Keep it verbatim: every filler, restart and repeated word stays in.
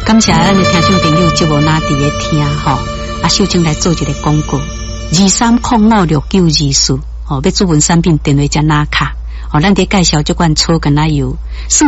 感谢咱的听众朋友节目拿伫咧听吼，啊，秀清来做一个广告，二三零五六九二四，吼，要主文产品电话加拿卡，吼，咱伫介绍这款草根奶油。